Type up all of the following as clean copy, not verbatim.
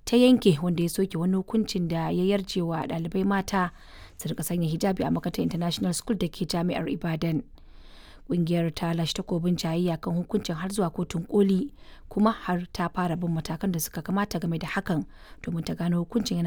ta yanke wanda ya soke wani hukuncin da ya yarje wa ɗalibai mata su rika sanya hijabi a makarantar International School da ke jami'ar Ibadan. Ƙungiyar ta lashe takobin jayayya kan hukuncin har zuwa kotun koli kuma har ta fara bin matakan da suka kamata game da hakan domin ta gano hukuncin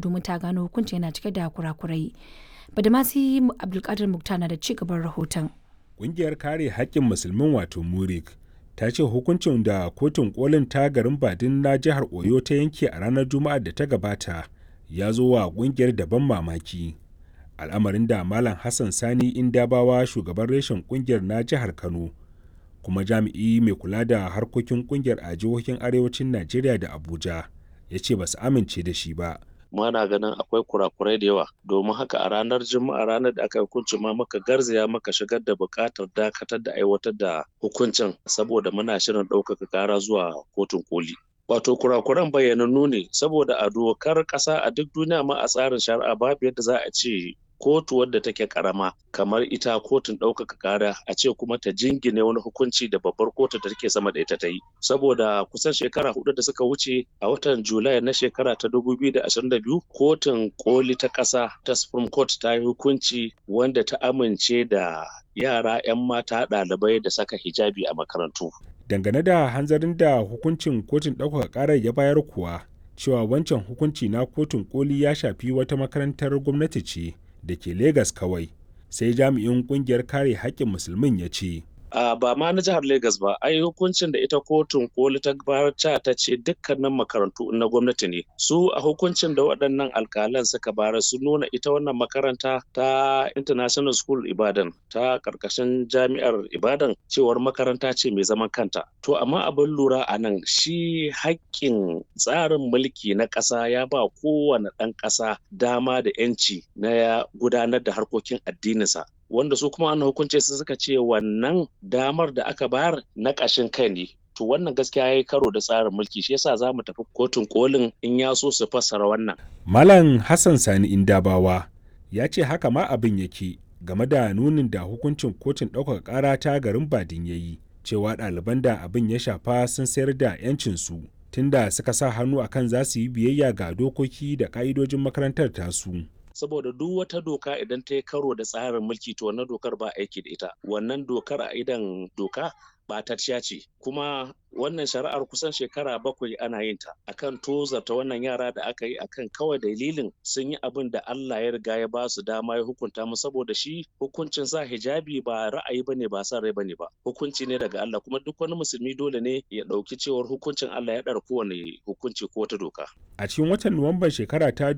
yana cike da kurakurai. Badamasi Abdulkadir Muktar na da ci gaban rahoton. Ƙungiyar kare haƙƙin musulmin wato Murik ta ce hukuncin da kotun kolin ta garin Badin na jihar Oyo ta yanke a ranar Juma'ar da ta gabata ya zo wa ƙungiyar da ban mamaki. Al'amarin da Malam Hassan Sani Indabawa shugaban reshen ƙungiyar na jihar Kano kuma jami'i mai kula da harkokin ƙungiyar a jihohin arewacin Najeriya da Abuja ya ce ba su amince da shi ba. Muna ganin akwai kurakurai da yawa domin haka a ranar Juma'a ranar da aka yi hukuncin ma maka garzaya maka shigar da buƙatar dakatar da aiwatar da hukuncin saboda muna shirin ɗaukaka ƙara zuwa kotun koli. Wato kurakuran bayyanannu ne saboda a dokar ƙasa a duk duniya ma a tsarin shari'a babu yadda za a ce kotu wadda take karama kamar ita kotun ɗaukaka ƙara a ce kuma ta jingine wani hukunci da babbar kotu da take sama da ita ta yi saboda kusan shekara 4 da suka wuce a watan Julai na shekara ta 2022 kotun koli ta ƙasa ta Supreme Court ta yi hukunci wanda ta amince da yara 'yan mata ɗalibai da saka hijabi a makarantu. Dangane da hanzarin da hukuncin kotun ɗaukaka ƙarar ya bayar kuwa cewa wancan hukunci na kotun koli ya shafi wata makarantar gwamnati ce da ke Legas kawai, sai jami'in kungiyar kare haƙƙin musulmin ya ce. Ba ma na jihar Legas ba, ai hukuncin da ita kotun koli ta barca ta ce dukkanin makarantu na gwamnati ne. Su a hukuncin da waɗannan alƙalan suka bara su nuna ita wannan makaranta ta International School Ibadan ta ƙarƙashin jami'ar Ibadan cewar makaranta ce mai zaman kanta. To amma abin lura a nan shi haƙƙin tsarin mulki na ƙasa ya ba kowane ɗan ƙasa dama da 'yanci na gudanar da harkokin addininsa. Wanda su kuma an hukunce su suka ce wannan damar da aka bayar na ƙashin kai ne. To wannan gaskiya ya yi karo da tsarin mulki shi yasa za mu tafi kotun kolin in ya so su fassara wannan. Malam Hassan Sani Indabawa ya ce haka ma abin yake game da nunin da hukuncin kotun ɗaukaka ƙara ta garin Badin ya yi cewa ɗaliban da abin ya shafa sun sayar da 'yancinsu tunda suka sa hannu akan za su yi biyayya ga dokoki da ƙa'idojin makarantar tasu. Saboda duk wata doka idan ta yi karo da tsarin mulki to wannan dokar ba aiki da ita. Wannan dokar a idan doka ɓatacciya ce. Kuma wannan shari'ar kusan shekara 7 ana yin ta akan tozarta wannan yara da aka yi akan kawai dalilin sun yi abin da Allah ya riga ya ba su dama ya hukunta mu saboda shi hukuncin sa hijabi ba ra'ayi bane ba san rai bane ba hukunci ne daga Allah kuma duk wani musulmi dole ne ya ɗauki cewar hukuncin Allah ya ɗara kowane hukunci ko wata doka. A cikin watan Nuwamban shekara ta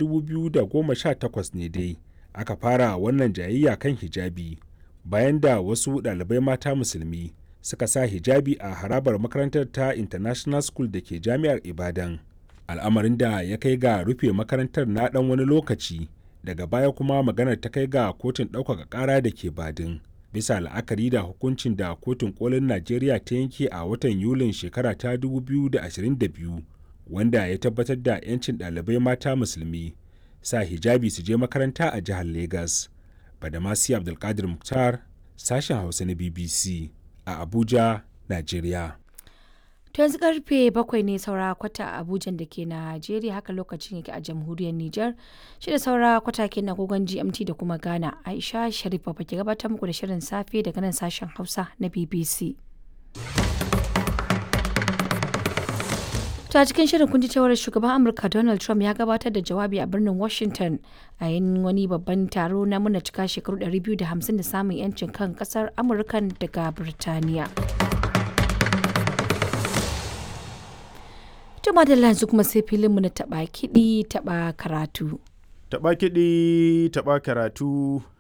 2018 ne dai aka fara wannan jayayya kan hijabi bayan da wasu ɗalibai mata musulmi suka sa hijabi a harabar makarantar ta International School da ke jami'ar Ibadan. Al'amarin da ya kai ga rufe makarantar na ɗan wani lokaci daga baya kuma maganar ta kai ga kotun ɗaukaka ƙara da ke Badin. Bisa la'akari da hukuncin da kotun kolin Najeriya ta yanke a watan Yulin shekara ta 2022 wanda ya tabbatar da 'yancin ɗalibai mata musulmi sa hijabi su je makaranta a jihar Legas. Badamasi Abdulkadir Muktar, sashen Hausa na BBC. A Abuja, Najeriya. To yanzu karfe 7 ne saura kwata a Abuja da ke Najeriya haka lokacin yake a jamhuriyar Nijar. Shi da saura kwata ke na gogon GMT da kuma Ghana. Aisha Sharifa ke gabatar muku da shirin safe daga nan sashen Hausa na BBC. To a cikin shirin kun ji cewar shugaban Amurka Donald Trump ya gabatar da jawabi a birnin Washington a yin wani babban taro na muna cika shekaru 250 da samun 'yancin kan kasar Amurka daga Birtaniya. Tuma da yanzu kuma sai filinmu na taɓa kiɗi taɓa karatu. Taɓa kiɗi taɓa karatu.